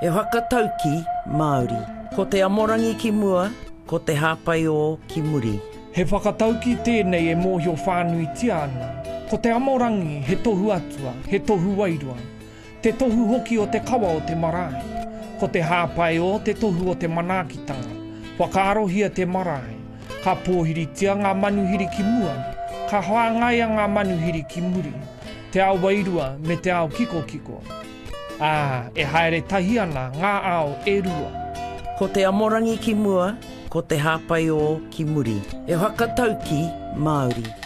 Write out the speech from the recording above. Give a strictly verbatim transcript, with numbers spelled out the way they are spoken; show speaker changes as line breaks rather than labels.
E whakatauki Māori. Ko te amorangi ki mua, ko te hāpai o ki muri.
He whakatauki tēnei e mōhio whānui tiana. Ko te amorangi he tohu atua, he tohu wairua. Te tohu hoki o te kawa o te marae. Ko te hāpai o te tohu o te manaakitanga. Whakaarohia te marae. Ka pōhiritia ngā manuhiri ki mua. Ka hoangaia ngā manuhiri ki muri. Te ao wairua me te ao kiko kiko. Ah, e haere tahi ana ngā ao e rua.
Ko te amorangi ki mua, ko te hāpai o ki muri. E whakatauki Māori.